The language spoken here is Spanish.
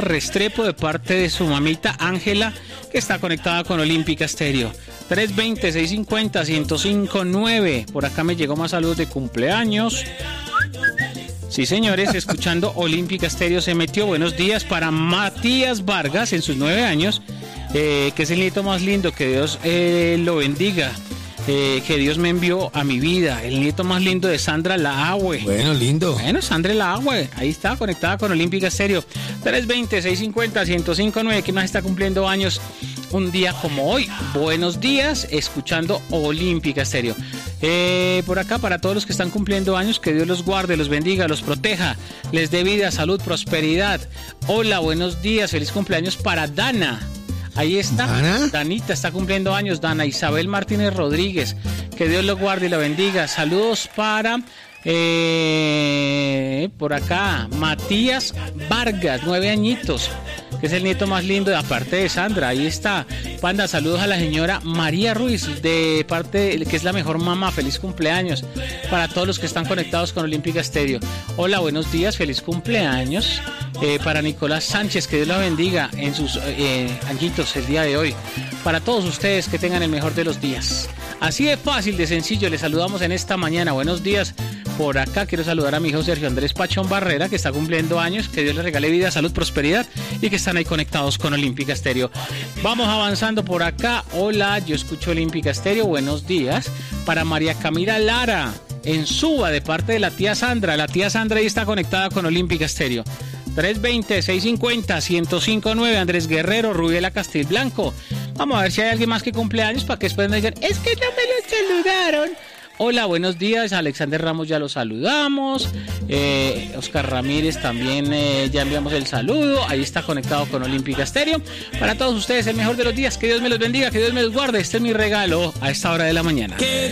Restrepo de parte de su mamita Ángela, que está conectada con Olímpica Estéreo. 320-650-1059. Por acá me llegó más saludos de cumpleaños. Sí, señores, escuchando Olímpica Estéreo se metió. Buenos días para Matías Vargas en sus 9 años, que es el nieto más lindo, que Dios lo bendiga. Que Dios me envió a mi vida, el nieto más lindo de Sandra Laahue. Bueno, lindo. Bueno, Sandra Laahue, ahí está, conectada con Olímpica Estéreo. 320-650-1059. ¿Quién más está cumpliendo años un día como hoy? Buenos días, escuchando Olímpica Estéreo. Por acá, para todos los que están cumpliendo años, que Dios los guarde, los bendiga, los proteja, les dé vida, salud, prosperidad. Hola, buenos días, feliz cumpleaños para Dana. Ahí está, ¿Dana? Danita está cumpliendo años, Dana Isabel Martínez Rodríguez, que Dios lo guarde y la bendiga. Saludos para, por acá, Matías Vargas, 9 añitos, que es el nieto más lindo de aparte de Sandra. Ahí está, Panda, saludos a la señora María Ruiz, de parte, que es la mejor mamá, feliz cumpleaños, para todos los que están conectados con Olímpica Estéreo. Hola, buenos días, feliz cumpleaños. Para Nicolás Sánchez, que Dios la bendiga en sus añitos el día de hoy. Para todos ustedes, que tengan el mejor de los días. Así de fácil, de sencillo, les saludamos en esta mañana. Buenos días. Por acá quiero saludar a mi hijo Sergio Andrés Pachón Barrera, que está cumpliendo años. Que Dios le regale vida, salud, prosperidad, y que están ahí conectados con Olímpica Estéreo. Vamos avanzando por acá. Hola, yo escucho Olímpica Estéreo. Buenos días. Para María Camila Lara, en Suba, de parte de la tía Sandra. La tía Sandra ahí está conectada con Olímpica Estéreo. 320-650-1059. Andrés Guerrero, Rubiela Castilblanco. Vamos a ver si hay alguien más que cumple años, para que después me digan, es que no me lo saludaron. Hola, buenos días. Alexander Ramos ya lo saludamos. Oscar Ramírez también ya enviamos el saludo. Ahí está conectado con Olímpica Estéreo. Para todos ustedes, el mejor de los días. Que Dios me los bendiga, que Dios me los guarde. Este es mi regalo a esta hora de la mañana.